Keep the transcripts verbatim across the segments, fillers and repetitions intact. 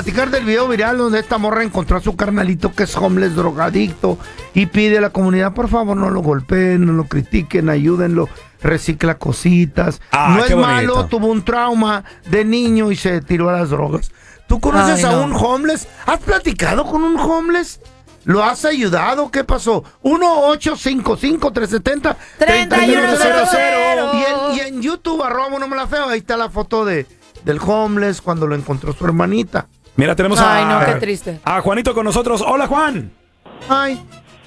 platicar del video viral donde esta morra encontró a su carnalito que es homeless, drogadicto, y pide a la comunidad, por favor, no lo golpeen, no lo critiquen, ayúdenlo, recicla cositas. Ah, no es bonito. malo, tuvo un trauma de niño y se tiró a las drogas. ¿Tú conoces Ay, a no. un homeless? ¿Has platicado con un homeless? ¿Lo has ayudado? ¿Qué pasó? uno ocho cinco cinco, tres siete cero, treinta y uno cero cero. Y en, y en YouTube, arroba no me la feo, ahí está la foto de, del homeless cuando lo encontró su hermanita. Mira, tenemos Ay, a, no, qué triste. a Juanito con nosotros. Hola, Juan. Ay,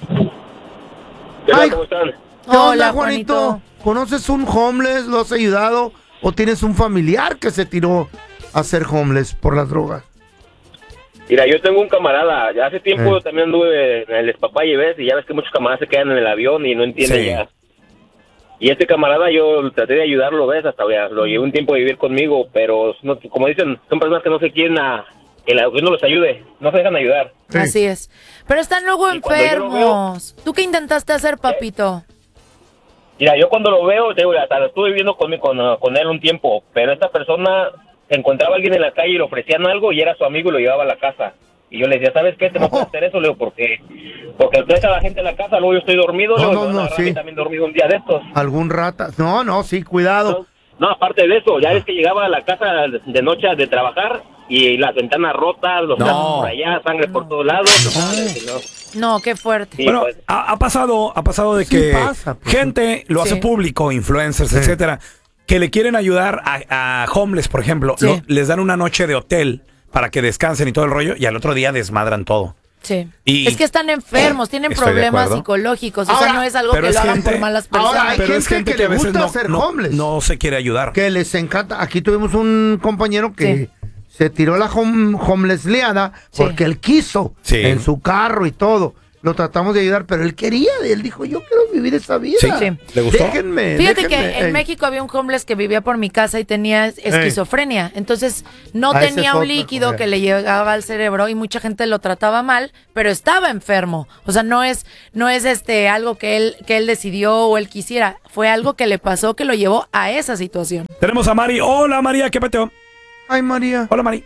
¿Qué Ay. tal? ¿Cómo están? ¿qué onda, Hola, Juanito? Juanito. ¿Conoces un homeless? ¿Lo has ayudado? ¿O tienes un familiar que se tiró a ser homeless por las drogas? Mira, yo tengo un camarada, ya hace tiempo Eh. yo también anduve en el Despapalle, ¿ves? Y ya ves que muchos camaradas se quedan en el avión y no entienden Sí. ya. Y este camarada yo traté de ayudarlo, ¿ves? Hasta ya lo llevé un tiempo a vivir conmigo, pero no, como dicen, son personas que no se quieren a, que la gobierno los ayude, no se dejan ayudar. Sí. Así es. Pero están luego Y cuando yo lo enfermos. ¿Tú qué intentaste hacer, papito? Mira, yo cuando lo veo, te digo, hasta estuve viviendo con, con, con él un tiempo, pero esta persona se encontraba a alguien en la calle y le ofrecían algo y era su amigo y lo llevaba a la casa. Y yo le decía, ¿sabes qué? Te no puedes hacer eso, le digo, porque porque traes a la gente a la casa, luego yo estoy dormido, No, luego no, me van a no, agarrar a mí sí. también dormido un día de estos. ¿Algún rata? No, no, sí, cuidado. No, aparte de eso, ya ves que llegaba a la casa de noche de trabajar y las ventanas rotas, los No. platos por allá, sangre por todos lados. No. No, qué fuerte. Sí, Bueno, pues. ha, ha pasado, ha pasado de Sí que pasa, pues. gente lo hace Sí. público, influencers, Sí. etcétera, que le quieren ayudar a, a homeless, por ejemplo. Sí. Lo- les dan una noche de hotel para que descansen y todo el rollo, y al otro día desmadran todo. Sí. Y- es que están enfermos, tienen Estoy de problemas acuerdo. psicológicos. O Ahora, sea, no es algo pero que es lo hagan gente- por malas personas. Ahora, hay Pero es gente gente que que a le veces gusta no, ser no- homeless. no se quiere ayudar. Que les encanta. Aquí tuvimos un compañero que se tiró la hom homelessleada Sí. porque él quiso Sí. en su carro y todo. Lo tratamos de ayudar, pero él quería, él dijo, yo quiero vivir esa vida. Sí. Sí. ¿Le gustó? Déjenme, Fíjate déjenme. que en Ey. México había un homeless que vivía por mi casa y tenía esquizofrenia. Entonces no Ah, esa es tenía un otra líquido cosa. que le llegaba al cerebro y mucha gente lo trataba mal, pero estaba enfermo. O sea, no es no es este algo que él que él decidió o él quisiera, fue algo que le pasó que lo llevó a esa situación. Tenemos a Mari. Hola, María, ¿qué peteo? Ay, María. Hola, Mari.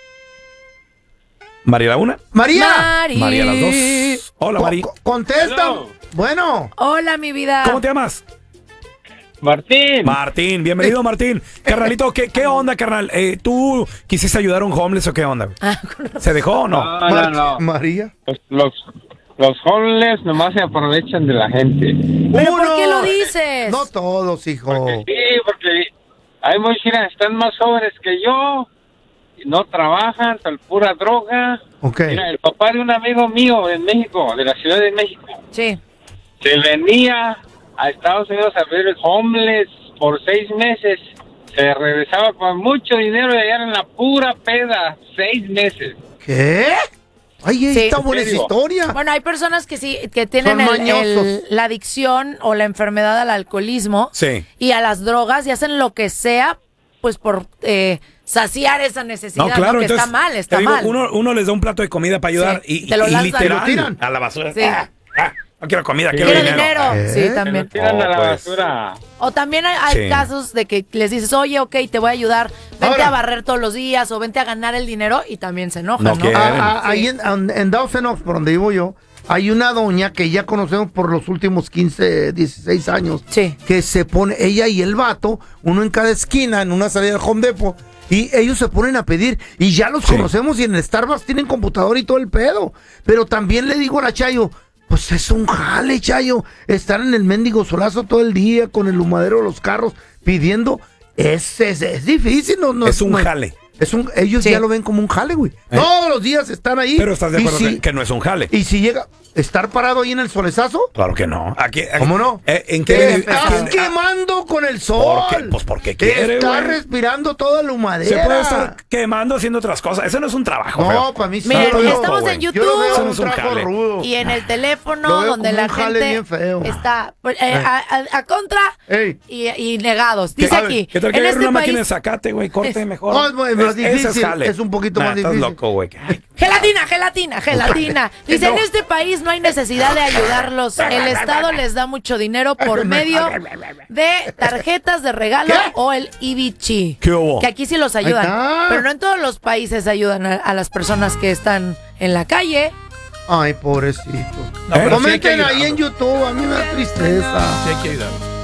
María la una. María. Mari. María las dos. Hola, Co- Mari. co- contesta. Hello. Bueno. Hola, mi vida. ¿Cómo te llamas? Martín. Martín, bienvenido, Martín. Carnalito, ¿qué, qué onda, carnal? Eh, ¿Tú quisiste ayudar a un homeless o qué onda? güey? Ah, con razón. ¿Se dejó o no? No, Mar- no, no. María. Los, los, los homeless nomás se aprovechan de la gente. ¿Pero por Uno. qué lo dices? No todos, hijo. Sí, porque hay muchos que están más jóvenes que yo, y no trabajan, son pura droga. Ok. Mira, el papá de un amigo mío en México, de la Ciudad de México, Sí. se venía a Estados Unidos a ver homeless por seis meses. Se regresaba con mucho dinero y allá en la pura peda, seis meses. ¿Qué? Ay, Sí. está buena ¿En esa serio? historia. Bueno, hay personas que sí, que tienen Son el- mañosos. el- la adicción o la enfermedad al alcoholismo Sí. y a las drogas y hacen lo que sea, pues por eh, saciar esa necesidad, No, ¿no? claro, que entonces, está mal, te está digo, mal. Uno, uno les da un plato de comida para ayudar Sí, y, te lo y lanzan. literal Te lo tiran. a la basura. Sí. Ah, ah, no quiero comida, quiero, Quiero dinero. dinero, ¿Eh? sí, Se lo también. tiran Oh, a la pues. basura. O también hay, hay Sí. casos de que les dices, oye, ok, te voy a ayudar, vente Ahora. a barrer todos los días o vente a ganar el dinero y también se enojan, No ¿no? quieren. Ah, ah, Sí. Ahí en, en Dawson Oaks, por donde vivo yo, hay una doña que ya conocemos por los últimos quince, dieciséis años. Sí. Que se pone, ella y el vato, uno en cada esquina, en una salida de Home Depot, y ellos se ponen a pedir, y ya los Sí. conocemos, y en el Starbucks tienen computadora y todo el pedo. Pero también le digo a la Chayo, pues es un jale, Chayo, estar en el mendigo solazo todo el día, con el humadero de los carros, pidiendo, es, es, es difícil, no, no Es un no- jale. Es un, ellos Sí. ya lo ven como un jale, güey. Todos los días están ahí. Pero estás de y acuerdo si- que, que no es un jale. Y si llega, estar parado ahí en el solezazo, Claro que no. Aquí, aquí- ¿cómo no? Eh, ¿En te qué? estás aquí- quemando con el sol. ¿Por qué? Pues porque quiere, Estás güey. respirando toda la humadera. Se puede estar quemando haciendo otras cosas. Eso no es un trabajo, No, feo. para mí sí. Miren, yo lo- estamos güey. en Yo lo YouTube veo Eso no un es un trabajo jale. rudo. y en el Lo teléfono veo donde como la un jale gente bien feo. está pues, eh, a, a- a contra Ey. y, y negados. ¿Qué- Dice a ver, aquí, ¿Qué tal que en agarre este una máquina de país... zacate, güey? Corte mejor. Oh, me- me- más Es- ese es difícil. jale. Es un poquito Nah, más estás difícil. loco, güey. Ay, Gelatina, gelatina, gelatina. Dice, en este país no hay necesidad de ayudarlos. El Estado les da mucho dinero por medio de tarjetas de regalo o el I B Chi. ¿Qué hubo? Que aquí sí los Ahí ayudan. está. Pero no en todos los países ayudan a, a las personas que están en la calle. Ay, pobrecito. pero sí hay que Comenten ahí ayudarlos. en YouTube, a mí me da tristeza. Sí hay que ayudar.